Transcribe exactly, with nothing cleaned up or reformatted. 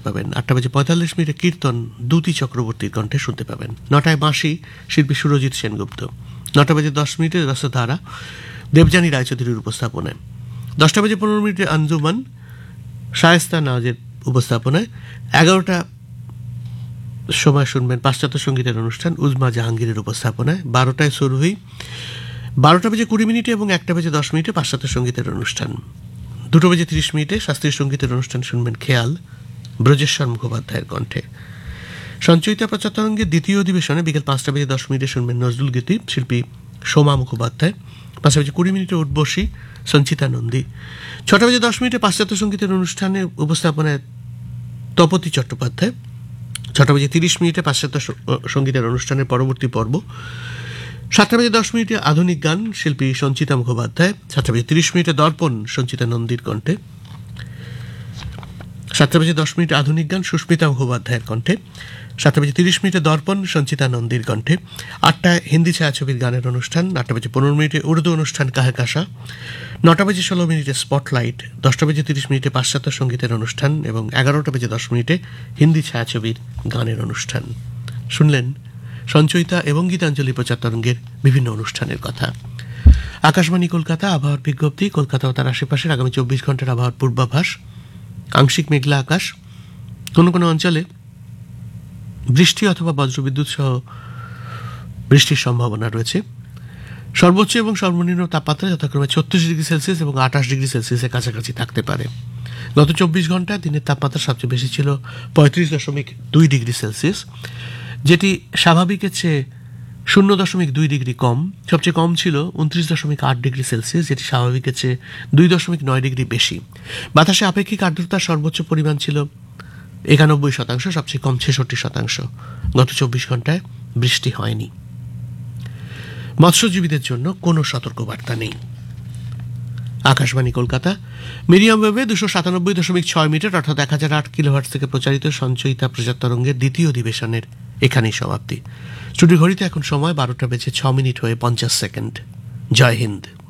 পাবেন। আটটা বেজে পঁয়তাল্লিশ মিনিটে কীর্তন দ্যুতি চক্রবর্তীর কণ্ঠে শুনতে পাবেন। নটায় বাঁশি শিল্পী সুরজিৎ সেনগুপ্ত। নটা বেজে দশ মিনিটে রসধারা দেবযানী রায়চৌধুরীর উপস্থাপনায়। দশটা বেজে পনেরো মিনিটে আঞ্জুমান শায়েস্তা নওয়াজের উপস্থাপনায়। এগারোটা সময় শুনবেন পাশ্চাত্য সঙ্গীতের অনুষ্ঠান উজমা জাহাঙ্গীরের উপস্থাপনায়। বারোটায় সুরভি। বারোটা বেজে কুড়ি মিনিটে এবং একটা বেজে দশ মিনিটে পাশ্চাত্য সঙ্গীতের অনুষ্ঠান। দুটো বেজে তিরিশ মিনিটে শাস্ত্রীয় সঙ্গীতের অনুষ্ঠান শুনবেন খেয়াল ব্রজেশ্বর মুখোপাধ্যায়ের কণ্ঠে। সঞ্চয়িতা প্রচারতরঙ্গের দ্বিতীয় অধিবেশনে বিকেল পাঁচটা বেজে দশ মিনিটে শুনবেন নজরুল গীতি শিল্পী সোমা মুখোপাধ্যায়। পাঁচটা বেজে কুড়ি মিনিটে উঠবসী সঞ্চিতা নন্দী। ছটা বেজে দশ মিনিটে পাশ্চাত্য সঙ্গীতের অনুষ্ঠানে উপস্থাপনায় তপতি চট্টোপাধ্যায়। ছটা বেজে তিরিশ মিনিটে পাশ্চাত্য সঙ্গীতের অনুষ্ঠানের পরবর্তী পর্ব। সাতটা বেজে দশ মিনিটে আধুনিক গান শিল্পী সঞ্চিতা মুখোপাধ্যায়। সাতটা বেজে তিরিশ মিনিটে দর্পণ সঞ্চিতা নন্দীর কণ্ঠে। সাতটা বেজে দশ মিনিটে আধুনিক গান সুস্মিতা মুখোপাধ্যায়ের কণ্ঠে। সাতটা বেজে তিরিশ মিনিটে দর্পণ সঞ্চিতা নন্দীর কণ্ঠে। আটটায় হিন্দি ছায়াছবির গানের অনুষ্ঠান। আটটা বেজে পনেরো মিনিটে উর্দু অনুষ্ঠান কাহে কাশা। নটা বেজে ষোলো মিনিটে স্পটলাইট। দশটা বেজে তিরিশ মিনিটে পাশ্চাত্য সঙ্গীতের অনুষ্ঠান এবং এগারোটা বেজে দশ মিনিটে হিন্দি ছায়াছবির গানের অনুষ্ঠান। শুনলেন সঞ্চয়িতা এবং গীতাঞ্জলি প্রচার তরঙ্গের বিভিন্ন অনুষ্ঠানের কথা। আকাশবাণী কলকাতা আবহাওয়ার বিজ্ঞপ্তি। কলকাতা ও তার আশেপাশের আগামী চব্বিশ ঘন্টার আবহাওয়ার পূর্বাভাস। আংশিক মেঘলা আকাশ, কোনো কোনো অঞ্চলে বৃষ্টি অথবা বজ্রবিদ্যুৎ সহ বৃষ্টির সম্ভাবনা রয়েছে। সর্বোচ্চ এবং সর্বনিম্ন তাপমাত্রা যথাক্রমে ছত্রিশ ডিগ্রি সেলসিয়াস এবং আঠাশ ডিগ্রি সেলসিয়াসের কাছাকাছি থাকতে পারে। গত চব্বিশ ঘন্টায় দিনের তাপমাত্রা সবচেয়ে বেশি ছিল পঁয়ত্রিশ দশমিক দুই ডিগ্রি সেলসিয়াস, যেটি স্বাভাবিকের চেয়ে শূন্য দশমিক দুই ডিগ্রি কম। সবচেয়ে কম ছিল উনত্রিশ দশমিক আট ডিগ্রি সেলসিয়াস, যেটি স্বাভাবিকের চেয়ে দুই দশমিক নয় ডিগ্রি বেশি। বাতাসে আপেক্ষিক আর্দ্রতার সর্বোচ্চ পরিমাণ ছিল একানব্বই শতাংশ, সবচেয়ে কম ছেষট্টি শতাংশ। গত চব্বিশ ঘন্টায় বৃষ্টি হয়নি। মৎস্যজীবীদের জন্য কোনো সতর্কবার্তা নেই। আকাশবাণী কলকাতা মিডিয়াম ওয়েভে দুশো সাতানব্বই দশমিক ছয় মিটার অর্থাৎ এক হাজার আট কিলোহার্টজ থেকে প্রচারিত সঞ্চয়িতা প্রচার তরঙ্গের দ্বিতীয় অধিবেশনের এখানেই সমাপ্তি। স্টুডিও ঘড়িতে এখন সময় বারোটা বেজে ছ মিনিট হয়ে পঞ্চাশ সেকেন্ড। জয় হিন্দ।